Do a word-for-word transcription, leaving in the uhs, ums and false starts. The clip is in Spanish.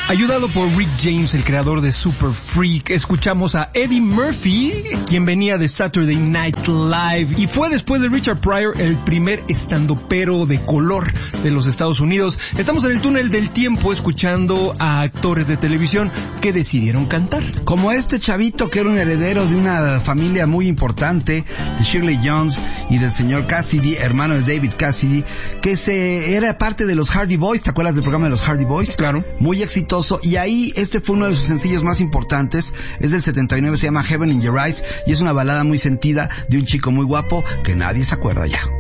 Ayudado por Rick James, el creador de Super Freak, escuchamos a Eddie Murphy, quien venía de Saturday Night Live y fue después de Richard Pryor el primer estandopero de color de los Estados Unidos. Estamos en el túnel del tiempo escuchando a actores de televisión que decidieron cantar. Como este chavito que era un heredero de una familia muy importante, de Shirley Jones y del señor Cassidy, hermano de David Cassidy, que se era parte de los Hardy Boys. ¿Te acuerdas del programa de los Hardy Boys? Claro. Muy exitoso. Y ahí este fue uno de sus sencillos más importantes, es del setenta y nueve, se llama Heaven in Your Eyes y es una balada muy sentida de un chico muy guapo que nadie se acuerda ya.